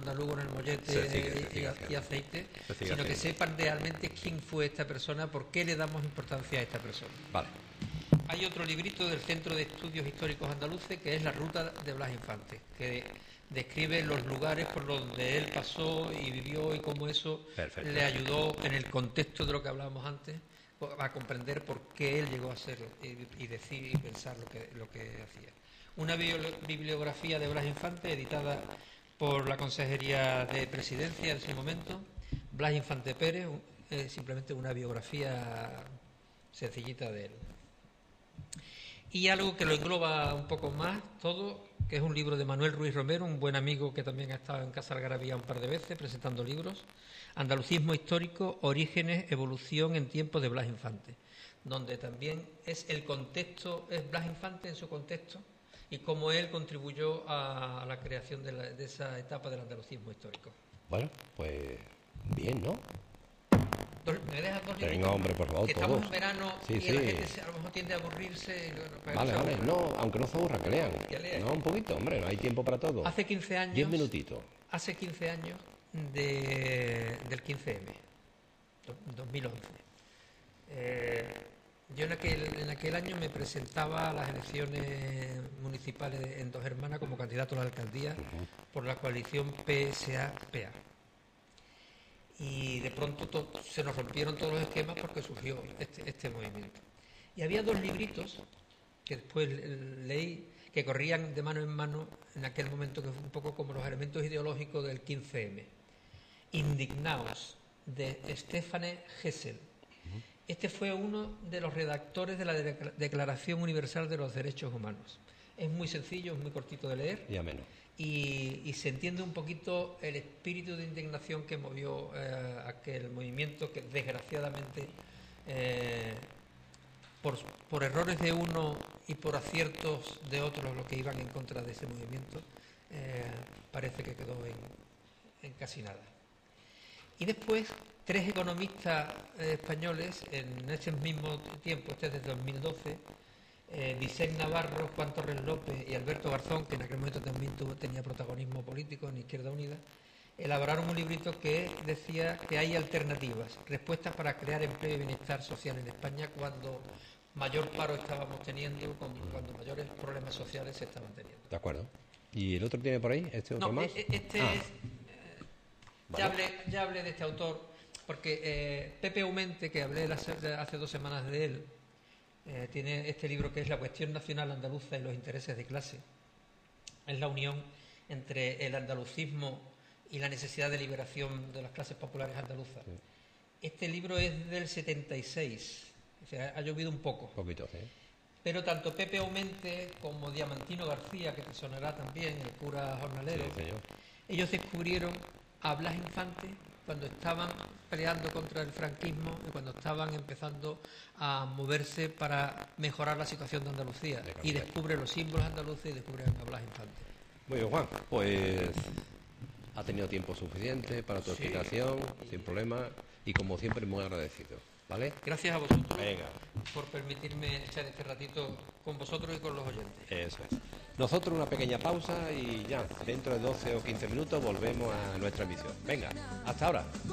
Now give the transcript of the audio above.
andaluz con el mollete y aceite, sino que sepan realmente quién fue esta persona, por qué le damos importancia a esta persona. Vale. Hay otro librito del Centro de Estudios Históricos Andaluces, que es La Ruta de Blas Infante, que describe los lugares por donde él pasó y vivió y cómo eso le ayudó en el contexto de lo que hablábamos antes a comprender por qué él llegó a ser y decir y pensar lo que hacía. Una bibliografía de Blas Infante editada por la Consejería de Presidencia en ese momento. Blas Infante Pérez, simplemente una biografía sencillita de él. Y algo que lo engloba un poco más todo, que es un libro de Manuel Ruiz Romero, un buen amigo que también ha estado en Casa Algarabía un par de veces presentando libros. Andalucismo histórico, orígenes, evolución en tiempos de Blas Infante, donde también es el contexto, es Blas Infante en su contexto y cómo él contribuyó a la creación de esa etapa del andalucismo histórico. Bueno, pues bien, ¿no? ¿Me dejas dos libros? Venga, hombre, por favor, que todos. Estamos en verano y la gente a lo mejor tiende a aburrirse. Vale, no, aunque no se aburra, que lean. No, un poquito, hombre, no hay tiempo para todo. Hace 15 años... 10 minutitos. Hace 15 años del 15M, 2011. Yo en aquel año me presentaba a las elecciones municipales en Dos Hermanas como candidato a la alcaldía por la coalición PSA-PA. Y de pronto se nos rompieron todos los esquemas porque surgió este movimiento. Y había dos libritos que después leí que corrían de mano en mano en aquel momento, que fue un poco como los elementos ideológicos del 15M. Indignaos, de Stéphane Hessel. Este fue uno de los redactores de la Declaración Universal de los Derechos Humanos. Es muy sencillo, es muy cortito de leer. Y ameno. Y se entiende un poquito el espíritu de indignación que movió aquel movimiento, que desgraciadamente por errores de uno y por aciertos de otros, los que iban en contra de ese movimiento, parece que quedó en casi nada. Y después, tres economistas españoles en ese mismo tiempo, este es de 2012, Vicente Navarro, Juan Torres López y Alberto Garzón, que en aquel momento también tenía protagonismo político en Izquierda Unida, elaboraron un librito que decía que hay alternativas, respuestas para crear empleo y bienestar social en España cuando mayor paro estábamos teniendo, cuando mayores problemas sociales se estaban teniendo. De acuerdo. ¿Y el otro tiene por ahí? ¿Este otro más? Ya hablé de este autor, porque Pepe Aumente, que hablé hace 2 semanas de él, tiene este libro que es La cuestión nacional andaluza y los intereses de clase. Es la unión entre el andalucismo y la necesidad de liberación de las clases populares andaluzas. Sí. Este libro es del 76, o sea, ha llovido un poco. Un poquito, sí. Pero tanto Pepe Aumente como Diamantino García, que te sonará también, el cura jornalero, sí, señor, ellos descubrieron a Blas Infante cuando estaban peleando contra el franquismo y cuando estaban empezando a moverse para mejorar la situación de Andalucía. Y descubre los símbolos andaluces y descubren a Blas Infante. Muy bien, Juan. Pues ha tenido tiempo suficiente para tu explicación, sin problema, y como siempre muy agradecido. ¿Vale? Gracias a vosotros. Venga. Por permitirme echar este ratito con vosotros y con los oyentes. Eso es. Nosotros una pequeña pausa y ya, dentro de 12 o 15 minutos volvemos a nuestra emisión. Venga, hasta ahora.